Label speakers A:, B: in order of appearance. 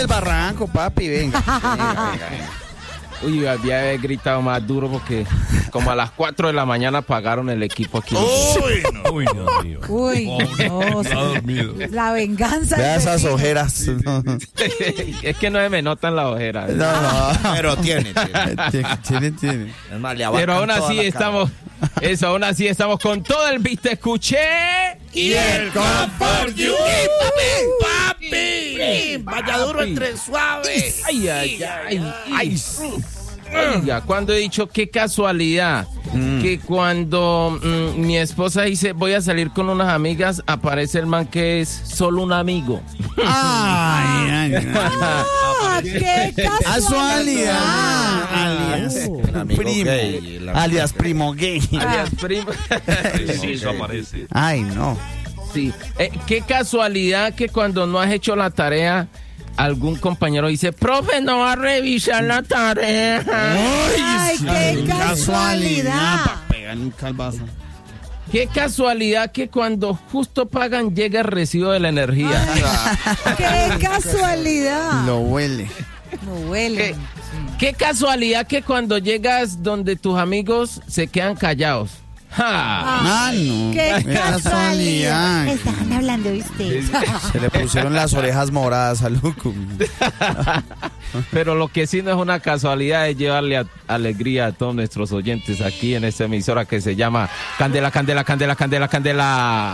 A: El barranco, papi, venga.
B: Uy, había gritado más duro porque como a las 4 de la mañana apagaron el equipo aquí.
C: Uy, no.
D: Uy, Dios mío.
E: Uy, no.
D: Está dormido.
E: La venganza.
A: Vea
E: del
A: esas
E: vecino.
A: ojeras. No,
B: Es que no se me notan las ojeras.
A: no.
C: Pero tiene.
A: Tiene.
C: Es más, le
B: Pero
C: abarcan
B: aún
C: toda
B: así
C: la
B: estamos, eso, aún así estamos con todo el viste escuché.
C: Y el Comfort You. ¡Papi! Vaya duro entre suave.
B: Ay, ay, ay. Oiga, cuando he dicho qué casualidad que cuando mi esposa dice voy a salir con unas amigas, aparece el man que es solo un amigo.
A: Ay.
E: ¡Ah, qué casualidad!
A: Alias.
C: Un amigo
A: Primo.
C: gay, la-
A: Alias primo gay.
B: Alias primo.
D: Sí, eso aparece.
A: Ay, no.
B: Sí. Qué casualidad que cuando no has hecho la tarea, algún compañero dice, profe, no va a revisar la tarea.
E: ¡Ay, qué casualidad!
A: Para pegar un calvazo.
B: Qué casualidad que cuando justo pagan llega el recibo de la energía.
E: ¡Qué casualidad!
A: Lo huele.
E: No huele.
B: Qué casualidad que cuando llegas donde tus amigos se quedan callados. ¡Ja!
A: Ah, no.
E: ¡Qué casualidad!
F: Estaban hablando de usted.
A: Se le pusieron las orejas moradas a Luco.
B: Pero lo que sí no es una casualidad es llevarle alegría a todos nuestros oyentes aquí en esta emisora que se llama Candela, Candela, Candela, Candela, Candela.